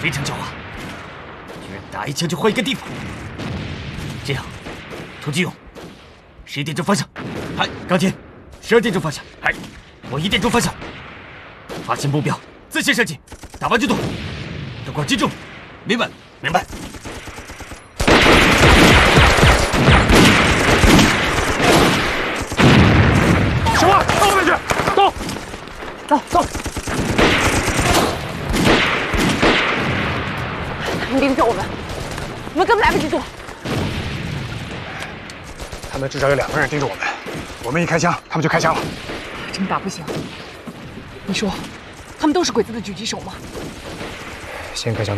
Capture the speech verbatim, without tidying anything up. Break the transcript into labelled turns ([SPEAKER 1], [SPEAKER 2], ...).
[SPEAKER 1] 非常狡猾，居然打一枪就换一个地方。这样，涂继勇，十一点钟方向。嗨，钢铁，十二点钟方向。嗨，我一点钟方向。发现目标，自线射击，打完就动，灯光击中。明白，明白。
[SPEAKER 2] 十万，到后面去，走，走走。
[SPEAKER 3] 他们盯着我们，我们根本来不及躲。
[SPEAKER 2] 他们至少有两个人盯着我们，我们一开枪，他们就开枪了。
[SPEAKER 3] 这么打不行。你说，他们都是鬼子的狙击手吗？
[SPEAKER 2] 先开枪的。